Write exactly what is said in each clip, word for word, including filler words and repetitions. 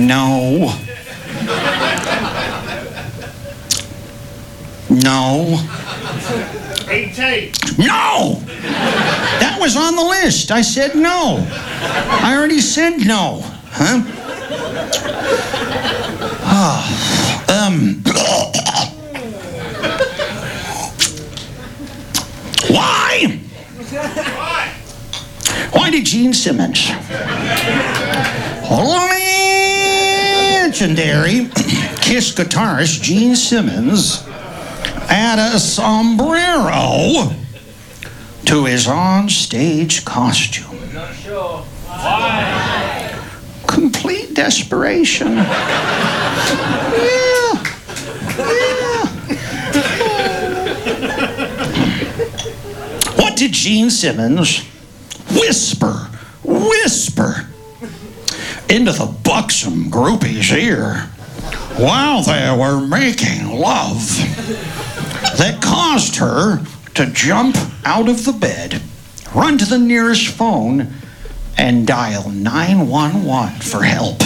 No. No. Eight tape. No! That was on the list. I said no. I already said no. Huh? Oh, um. Why? Why? Why did Gene Simmons, legendary Kiss guitarist Gene Simmons, add a sombrero to his on-stage costume? Not sure. Why? Complete desperation. Yeah. Yeah. What did Gene Simmons whisper, whisper into the buxom groupie's ear while they were making love that caused her to jump out of the bed, run to the nearest phone, and dial nine one one for help?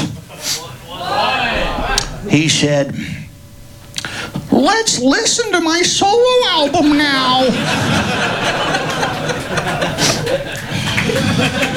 He said, "Let's listen to my solo album now."